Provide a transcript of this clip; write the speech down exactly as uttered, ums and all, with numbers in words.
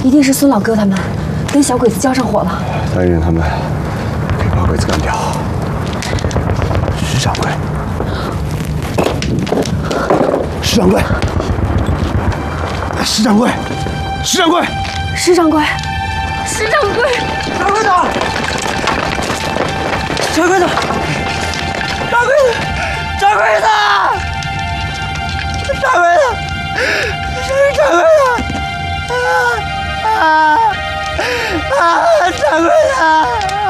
一定是孙老哥他们跟小鬼子交上火了。 答应他们，可以把鬼子干掉。石掌柜，石掌柜，石掌柜，石掌柜， 石掌柜，石掌柜， 掌柜的，掌柜的，掌柜的，掌柜的，掌柜的，是掌柜的，啊啊啊！掌柜的。